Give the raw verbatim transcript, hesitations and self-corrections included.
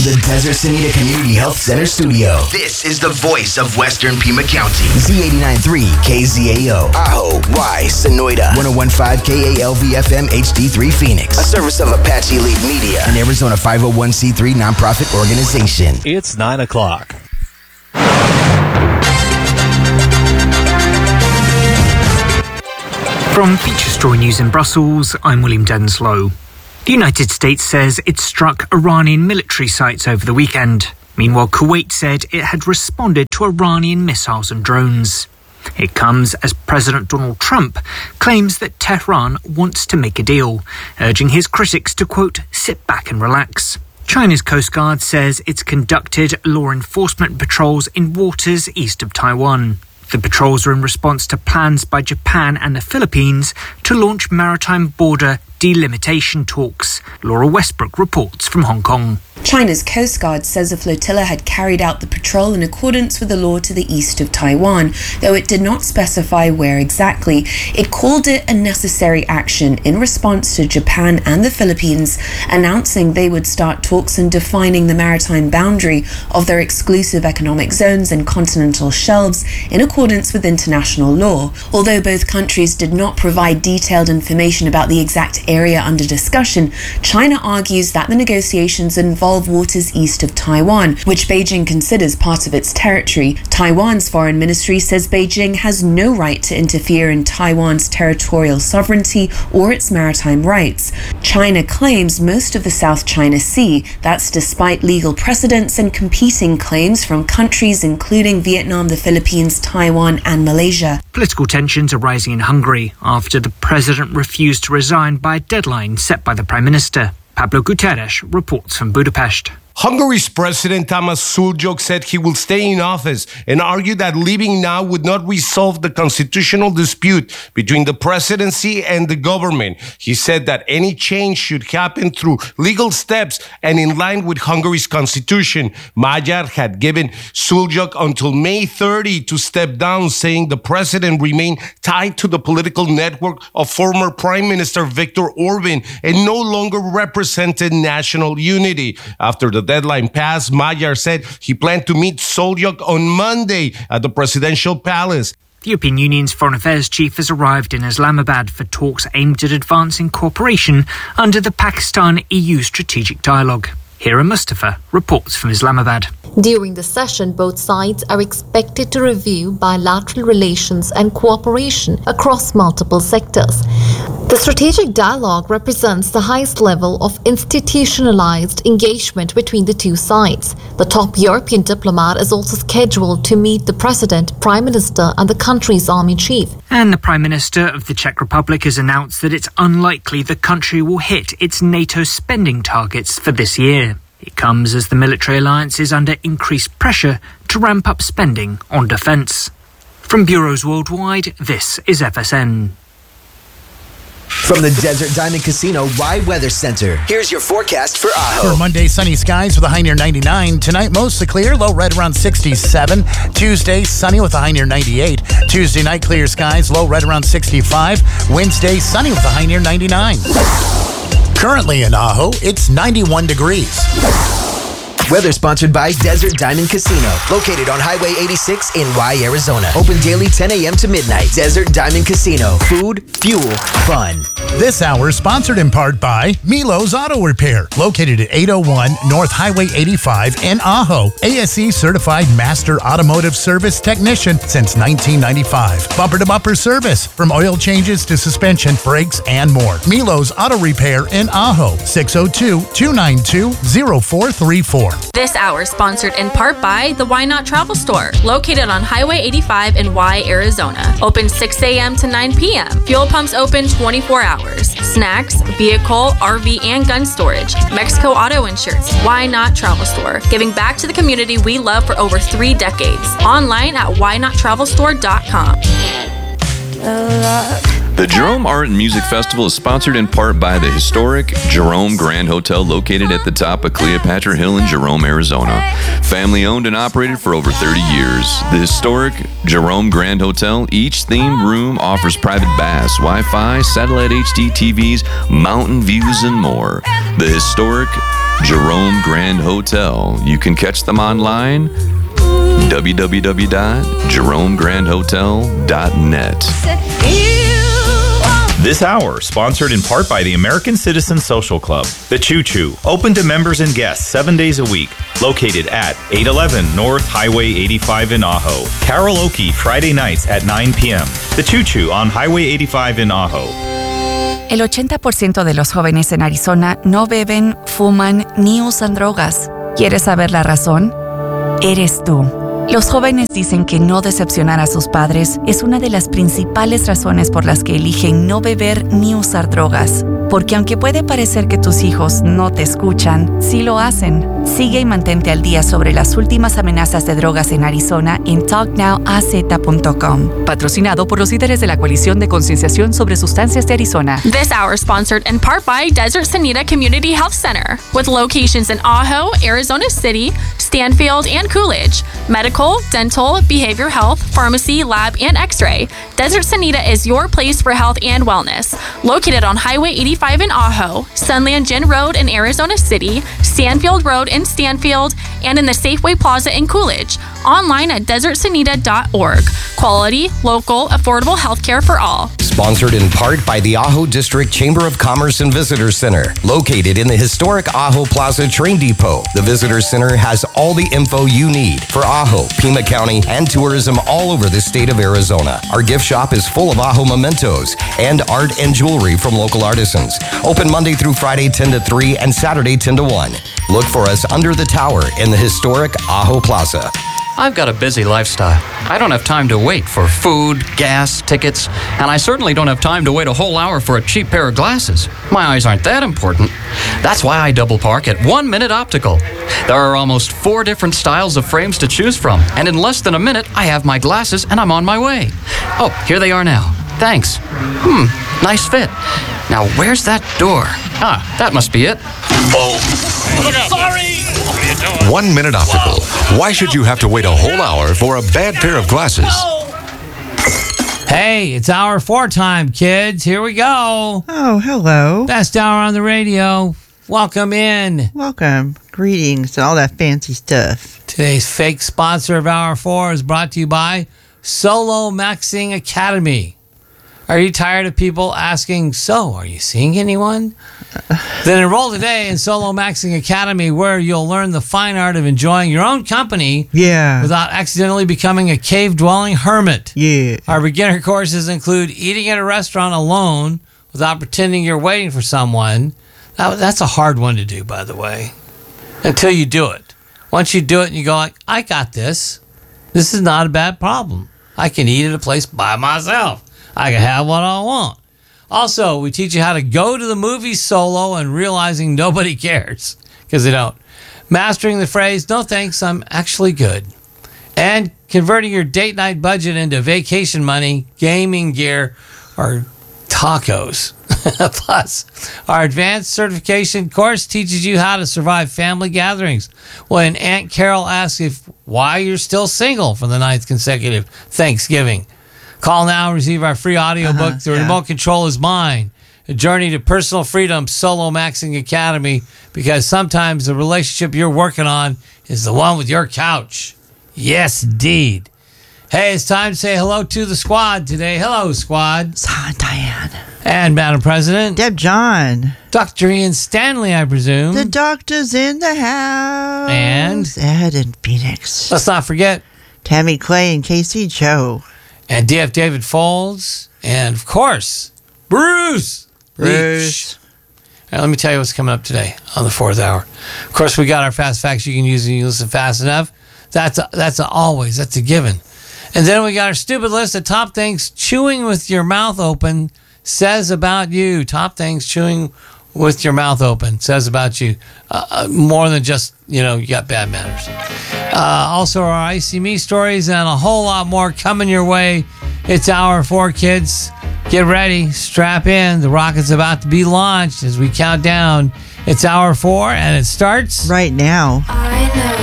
The Desert Sinita Community Health Center studio. This is the voice of Western Pima County. Z eighty-nine point three K Z A O. Ajo, Y, Sonoida. one oh one point five K A L V F M H D three Phoenix. A service of Apache Elite Media. An Arizona five oh one c three nonprofit organization. It's nine o'clock. From Feature Story News in Brussels, I'm William Denslow. The United States says it struck Iranian military sites over the weekend. Meanwhile, Kuwait said it had responded to Iranian missiles and drones. It comes as President Donald Trump claims that Tehran wants to make a deal, urging his critics to, quote, sit back and relax. China's Coast Guard says it's conducted law enforcement patrols in waters east of Taiwan. The patrols are in response to plans by Japan and the Philippines to launch maritime border delimitation talks. Laura Westbrook reports from Hong Kong. China's Coast Guard says a flotilla had carried out the patrol in accordance with the law to the east of Taiwan, though it did not specify where exactly. It called it a necessary action in response to Japan and the Philippines announcing they would start talks and defining the maritime boundary of their exclusive economic zones and continental shelves in accordance with international law. Although both countries did not provide detailed information about the exact area under discussion, China argues that the negotiations involve waters east of Taiwan, which Beijing considers part of its territory. Taiwan's foreign ministry says Beijing has no right to interfere in Taiwan's territorial sovereignty or its maritime rights. China claims most of the South China Sea. That's despite legal precedents and competing claims from countries including Vietnam, the Philippines, Taiwan and Malaysia. Political tensions are rising in Hungary after the president refused to resign by a deadline set by the Prime Minister. Pablo Guterres reports from Budapest. Hungary's President Tamás Suljuk said he will stay in office and argued that leaving now would not resolve the constitutional dispute between the presidency and the government. He said that any change should happen through legal steps and in line with Hungary's constitution. Magyar had given Suljuk until May thirtieth to step down, saying the president remained tied to the political network of former Prime Minister Viktor Orban and no longer represented national unity. After the deadline passed, Magyar said he planned to meet Suljuk on Monday at the presidential palace. The European Union's Foreign Affairs chief has arrived in Islamabad for talks aimed at advancing cooperation under the Pakistan-E U strategic dialogue. Hira Mustafa reports from Islamabad. During the session, both sides are expected to review bilateral relations and cooperation across multiple sectors. The strategic dialogue represents the highest level of institutionalized engagement between the two sides. The top European diplomat is also scheduled to meet the president, prime minister, and the country's army chief. And the Prime Minister of the Czech Republic has announced that it's unlikely the country will hit its NATO spending targets for this year. It comes as the military alliance is under increased pressure to ramp up spending on defence. From bureaus worldwide, this is F S N. From the Desert Diamond Casino Y Weather Center, here's your forecast for Ajo. For Monday, sunny skies with a high near ninety-nine. Tonight, mostly clear, low right around sixty-seven. Tuesday, sunny with a high near ninety-eight. Tuesday night, clear skies, low right around sixty-five. Wednesday, sunny with a high near ninety-nine. Currently in Ajo, it's ninety-one degrees. Weather sponsored by Desert Diamond Casino, located on Highway eighty-six in Y, Arizona. Open daily ten a.m. to midnight. Desert Diamond Casino. Food, fuel, fun. This hour sponsored in part by Milo's Auto Repair, located at eight oh one North Highway eighty-five in Ajo. A S E certified master automotive service technician since nineteen ninety-five. Bumper-to-bumper service, from oil changes to suspension, brakes, and more. Milo's Auto Repair in Ajo, six oh two, two nine two, oh four three four. This hour sponsored in part by the Why Not Travel Store, located on Highway eighty-five in Y, Arizona. Open six a.m. to nine p.m. Fuel pumps open twenty-four hours. Snacks, vehicle, R V, and gun storage. Mexico Auto Insurance. Why Not Travel Store, giving back to the community we love for over three decades. Online at why not travel store dot com. The Jerome Art and Music Festival is sponsored in part by the historic Jerome Grand Hotel located at the top of Cleopatra Hill in Jerome, Arizona. Family owned and operated for over thirty years. The historic Jerome Grand Hotel, each themed room offers private baths, Wi-Fi, satellite H D T Vs, mountain views, and more. The historic Jerome Grand Hotel. You can catch them online, w w w dot jerome grand hotel dot net. This hour, sponsored in part by the American Citizen Social Club, The Choo Choo, open to members and guests seven days a week, located at eight eleven North Highway eighty-five in Ajo. Karaoke Friday nights at nine p.m. The Choo Choo on Highway eighty-five in Ajo. El ochenta por ciento de los jóvenes en Arizona no beben, fuman ni usan drogas. ¿Quieres saber la razón? Eres tú. Los jóvenes dicen que no decepcionar a sus padres es una de las principales razones por las que eligen no beber ni usar drogas. Porque aunque puede parecer que tus hijos no te escuchan, sí lo hacen. Sigue y mantente al día sobre las últimas amenazas de drogas en Arizona en talk now a z punto com. Patrocinado por los líderes de la Coalición de Concienciación sobre Sustancias de Arizona. This hour sponsored in part by Desert Sonita Community Health Center, with locations in Ajo, Arizona City, Stanfield, and Coolidge. Medical, dental, behavioral health, pharmacy, lab, and x-ray. Desert Sonita is your place for health and wellness. Located on Highway eighty-five in Ajo, Sunland Gin Road in Arizona City, Stanfield Road in Stanfield, and in the Safeway Plaza in Coolidge. Online at desert sonita dot org. Quality, local, affordable healthcare for all. Sponsored in part by the Ajo District Chamber of Commerce and Visitor Center, located in the historic Ajo Plaza Train Depot. The Visitor Center has all the info you need for Ajo, Pima County, and tourism all over the state of Arizona. Our gift shop is full of Ajo mementos and art and jewelry from local artisans. Open Monday through Friday ten to three and Saturday ten to one. Look for us under the tower in the historic Ajo Plaza. I've got a busy lifestyle. I don't have time to wait for food, gas, tickets, and I certainly don't have time to wait a whole hour for a cheap pair of glasses. My eyes aren't that important. That's why I double park at One Minute Optical. There are almost four different styles of frames to choose from, and in less than a minute, I have my glasses and I'm on my way. Oh, here they are now. Thanks. Hmm, nice fit. Now, where's that door? Ah, that must be it. Oh, sorry! One Minute Optical. Why should you have to wait a whole hour for a bad pair of glasses? Hey, it's hour four time, kids. Here we go. Oh, hello. Best hour on the radio. Welcome in. Welcome. Greetings and all that fancy stuff. Today's fake sponsor of Hour four is brought to you by Solo Maxing Academy. Are you tired of people asking, so, are you seeing anyone? Then enroll today in Solo Maxing Academy, where you'll learn the fine art of enjoying your own company yeah. without accidentally becoming a cave-dwelling hermit. Yeah. Our beginner courses include eating at a restaurant alone without pretending you're waiting for someone. That, that's a hard one to do, by the way, until you do it. Once you do it and you go like, I got this. This is not a bad problem. I can eat at a place by myself. I can have what I want. Also, we teach you how to go to the movies solo and realizing nobody cares, because they don't. Mastering the phrase, no thanks, I'm actually good. And converting your date night budget into vacation money, gaming gear, or tacos. Plus, our advanced certification course teaches you how to survive family gatherings. When Aunt Carol asks if why you're still single for the ninth consecutive Thanksgiving. Call now and receive our free audiobook, uh-huh, The yeah. Remote Control is Mine, a journey to personal freedom, Solo Maxing Academy, because sometimes the relationship you're working on is the one with your couch. Yes, indeed. Hey, it's time to say hello to the squad today. Hello, squad. Son, Diane. And Madam President. Deb John. Doctor Ian Stanley, I presume. The doctor's in the house. And? Ed in Phoenix. Let's not forget. Tammy Clay and Casey Joe. And D F David Folds. And, of course, Bruce. Bruce. Right, let me tell you what's coming up today on the fourth hour. Of course, we got our fast facts you can use and you listen fast enough. That's a, that's a always. That's a given. And then we got our stupid list of top things chewing with your mouth open says about you. Top things chewing with your mouth open says about you. Uh, more than just, you know, you got bad manners. Uh, also, our I C Me stories and a whole lot more coming your way. It's hour four, kids. Get ready, strap in. The rocket's about to be launched as we count down. It's hour four, and it starts right now. I know.